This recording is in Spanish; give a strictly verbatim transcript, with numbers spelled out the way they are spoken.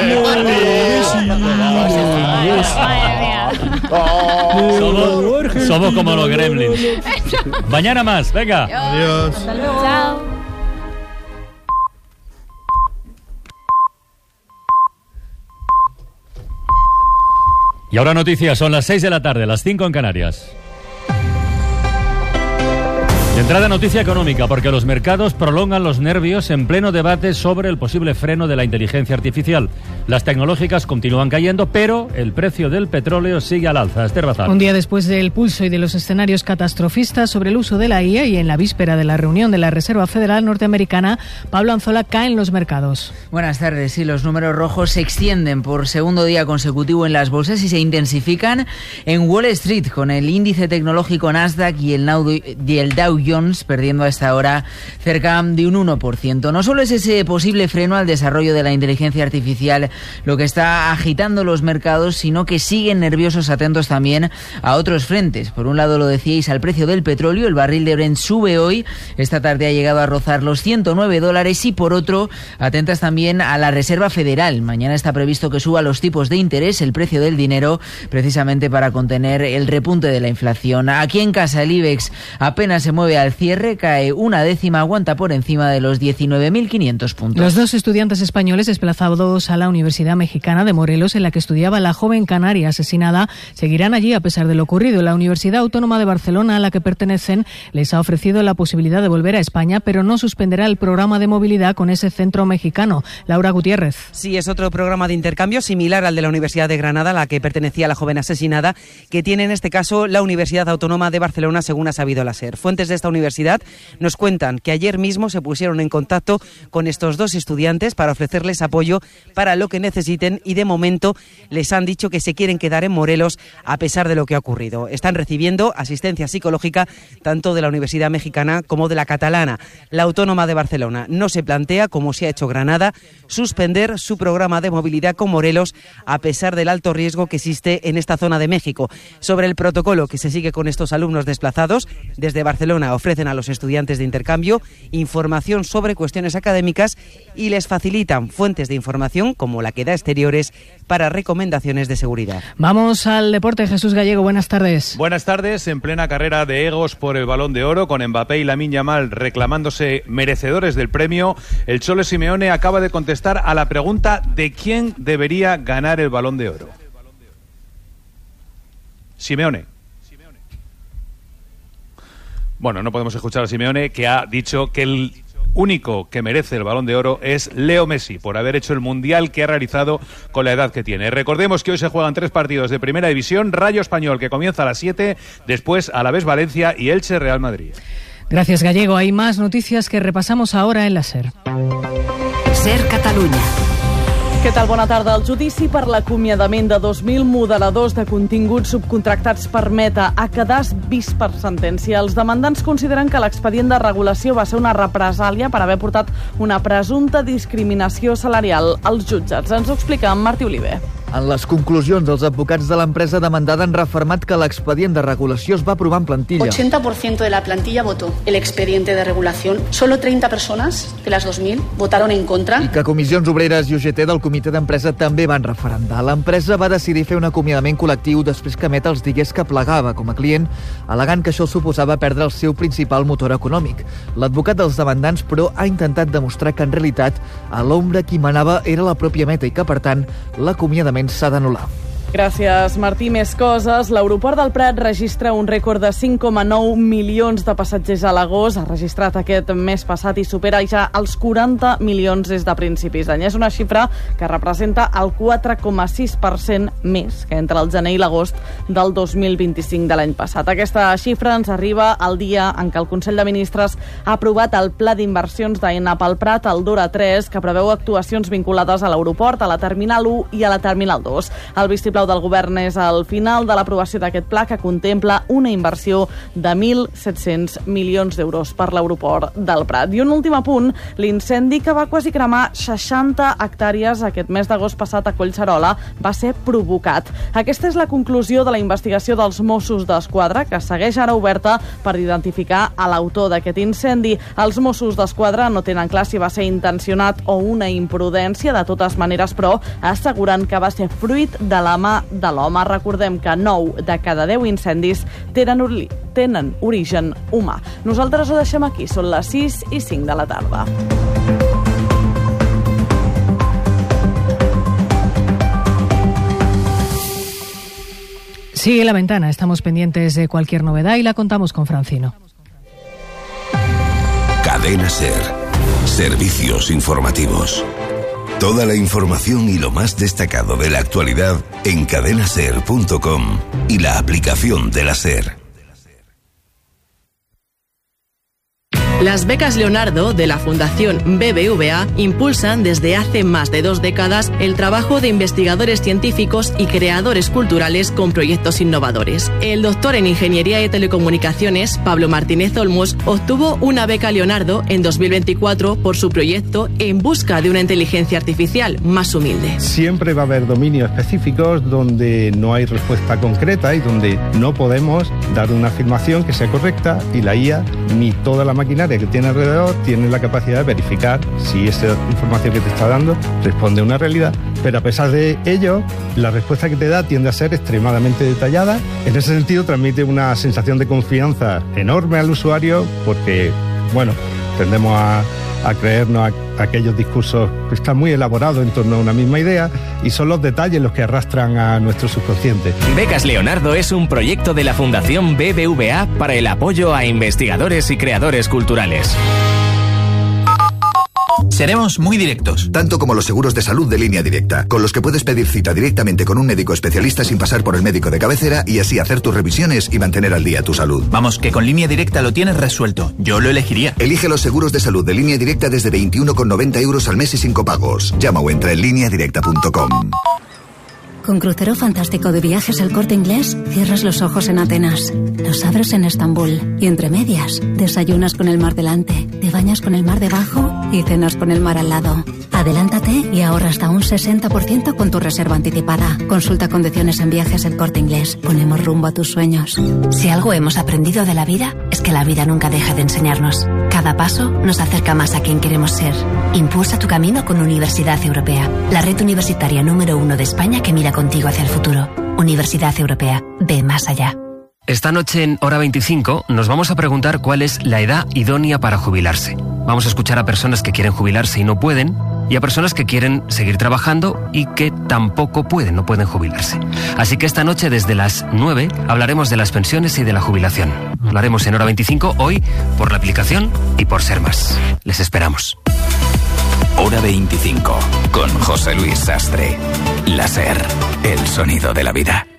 Somos, somos como los gremlins. Mañana más, venga. Adiós. Hasta luego. Chao. Y ahora noticias, son las seis de la tarde, las cinco en Canarias. De entrada, noticia económica, porque los mercados prolongan los nervios en pleno debate sobre el posible freno de la inteligencia artificial. Las tecnológicas continúan cayendo, pero el precio del petróleo sigue al alza. Esther Bazán. Un día después del pulso y de los escenarios catastrofistas sobre el uso de la I A y en la víspera de la reunión de la Reserva Federal norteamericana, Pablo Anzola cae en los mercados. Buenas tardes. Sí, los números rojos se extienden por segundo día consecutivo en las bolsas y se intensifican en Wall Street, con el índice tecnológico Nasdaq y el Dow Jones perdiendo a esta hora cerca de un uno por ciento. No solo es ese posible freno al desarrollo de la inteligencia artificial lo que está agitando los mercados, sino que siguen nerviosos atentos también a otros frentes. Por un lado, lo decíais, al precio del petróleo. El barril de Brent sube hoy. Esta tarde ha llegado a rozar los ciento nueve dólares. Y por otro, atentas también a la Reserva Federal. Mañana está previsto que suba los tipos de interés, el precio del dinero, precisamente para contener el repunte de la inflación. Aquí en casa el IBEX apenas se mueve al cierre, cae una décima, aguanta por encima de los diecinueve mil quinientos puntos. Los dos estudiantes españoles desplazados a la Universidad Mexicana de Morelos, en la que estudiaba la joven canaria asesinada, seguirán allí a pesar de lo ocurrido. La Universidad Autónoma de Barcelona, a la que pertenecen, les ha ofrecido la posibilidad de volver a España, pero no suspenderá el programa de movilidad con ese centro mexicano. Laura Gutiérrez. Sí, es otro programa de intercambio similar al de la Universidad de Granada, a la que pertenecía la joven asesinada, que tiene en este caso la Universidad Autónoma de Barcelona, según ha sabido la SER. Fuentes de esta universidad nos cuentan que ayer mismo se pusieron en contacto con estos dos estudiantes para ofrecerles apoyo para lo que necesiten y de momento les han dicho que se quieren quedar en Morelos a pesar de lo que ha ocurrido. Están recibiendo asistencia psicológica tanto de la Universidad Mexicana como de la catalana. La Autónoma de Barcelona no se plantea, como se ha hecho Granada, suspender su programa de movilidad con Morelos a pesar del alto riesgo que existe en esta zona de México. Sobre el protocolo que se sigue con estos alumnos desplazados, desde Barcelona ofrecen a los estudiantes de intercambio información sobre cuestiones académicas y les facilitan fuentes de información como la que da Exteriores para recomendaciones de seguridad. Vamos al deporte. Jesús Gallego, buenas tardes. Buenas tardes. En plena carrera de egos por el Balón de Oro, con Mbappé y Lamine Yamal reclamándose merecedores del premio, el Cholo Simeone acaba de contestar a la pregunta de quién debería ganar el Balón de Oro. Simeone. Bueno, no podemos escuchar a Simeone, que ha dicho que el único que merece el Balón de Oro es Leo Messi, por haber hecho el Mundial que ha realizado con la edad que tiene. Recordemos que hoy se juegan tres partidos de Primera División: Rayo Español, que comienza a las siete, después Alavés Valencia y Elche Real Madrid. Gracias, Gallego. Hay más noticias que repasamos ahora en la SER. SER Catalunya. Què tal? Bona tarda. El judici per l'acomiadament de dos mil moderadors de continguts subcontractats per Meta ha quedat vist per sentència. Els demandants consideren que l'expedient de regulació va ser una represàlia per haver portat una presumpta discriminació salarial als jutjats. Ens ho explica en Martí Oliver. En les conclusions, els advocats de l'empresa demandada han refermat que l'expedient de regulació es va aprovar en plantilla. ochenta por ciento de la plantilla votó el expediente de regulación. Solo treinta personas de las dos mil votaron en contra. I que Comissions Obreres i U G T del comitè d'empresa també van referendar. L'empresa va decidir fer un acomiadament col·lectiu després que Meta els digués que plegava com a client, al·legant que això suposava perdre el seu principal motor econòmic. L'advocat dels demandants, però, ha intentat demostrar que en realitat a l'ombra qui manava era la pròpia Meta i que, per tant, l'acomiadament s'ha d'anul·lar. Gràcies, Martí. Més coses. L'aeroport del Prat registra un rècord de cinc coma nou milions de passatgers a l'agost. Ha registrat aquest mes passat i supera ja els quaranta milions des de principis d'any. És una xifra que representa el quatre coma sis per cent més que entre el gener i l'agost del dos mil vint-i-cinc de l'any passat. Aquesta xifra ens arriba al dia en què el Consell de Ministres ha aprovat el Pla d'Inversions d'Aena pel Prat, el DORA tres, que preveu actuacions vinculades a l'aeroport, a la Terminal u i a la Terminal dos. El vicepresident vistiplau del govern és el final de l'aprovació d'aquest pla que contempla una inversió de mil set-cents milions d'euros per l'aeroport del Prat. I un últim apunt, l'incendi que va quasi cremar seixanta hectàrees aquest mes d'agost passat a Collserola va ser provocat. Aquesta és la conclusió de la investigació dels Mossos d'Esquadra, que segueix ara oberta per identificar a l'autor d'aquest incendi. Els Mossos d'Esquadra no tenen clar si va ser intencionat o una imprudència, de totes maneres, però asseguren que va ser fruit de la mà de l'home. Recordem que nou de cada deu incendis tenen, ori tenen origen humà. Nosaltres ho deixem aquí, són les sis i cinc de la tarda. Sigue La Ventana, estamos pendientes de cualquier novedad y la contamos con Francino. Cadena SER. Servicios informativos. Toda la información y lo más destacado de la actualidad en cadena ser punto com y la aplicación de la SER. Las becas Leonardo de la Fundación B B V A impulsan desde hace más de dos décadas el trabajo de investigadores científicos y creadores culturales con proyectos innovadores. El doctor en Ingeniería y Telecomunicaciones, Pablo Martínez Olmos, obtuvo una beca Leonardo en dos mil veinticuatro por su proyecto En busca de una inteligencia artificial más humilde. Siempre va a haber dominios específicos donde no hay respuesta concreta y donde no podemos dar una afirmación que sea correcta, y la I A ni toda la maquinaria que tiene alrededor tiene la capacidad de verificar si esa información que te está dando responde a una realidad, pero a pesar de ello la respuesta que te da tiende a ser extremadamente detallada. En ese sentido transmite una sensación de confianza enorme al usuario, porque bueno, tendemos a, a creernos a, a aquellos discursos que están muy elaborados en torno a una misma idea, y son los detalles los que arrastran a nuestro subconsciente. Becas Leonardo es un proyecto de la Fundación B B V A para el apoyo a investigadores y creadores culturales. Seremos muy directos. Tanto como los seguros de salud de Línea Directa, con los que puedes pedir cita directamente con un médico especialista sin pasar por el médico de cabecera y así hacer tus revisiones y mantener al día tu salud. Vamos, que con Línea Directa lo tienes resuelto. Yo lo elegiría. Elige los seguros de salud de Línea Directa desde veintiuno con noventa euros al mes y sin copagos. Llama o entra en línea directa punto com. Con Crucero Fantástico de Viajes El Corte Inglés, cierras los ojos en Atenas, los abres en Estambul y entre medias, desayunas con el mar delante, te bañas con el mar debajo y cenas con el mar al lado. Adelántate y ahorra hasta un sesenta por ciento con tu reserva anticipada. Consulta condiciones en Viajes El Corte Inglés. Ponemos rumbo a tus sueños. Si algo hemos aprendido de la vida, es que la vida nunca deja de enseñarnos. Cada paso nos acerca más a quien queremos ser. Impulsa tu camino con Universidad Europea, la red universitaria número uno de España que mira contigo hacia el futuro. Universidad Europea, ve más allá. Esta noche en Hora veinticinco nos vamos a preguntar cuál es la edad idónea para jubilarse. Vamos a escuchar a personas que quieren jubilarse y no pueden, y a personas que quieren seguir trabajando y que tampoco pueden, no pueden jubilarse. Así que esta noche desde las nueve hablaremos de las pensiones y de la jubilación. Hablaremos en Hora veinticinco hoy por la aplicación y por Ser Más. Les esperamos. Hora veinticinco con José Luis Sastre. La SER, el sonido de la vida.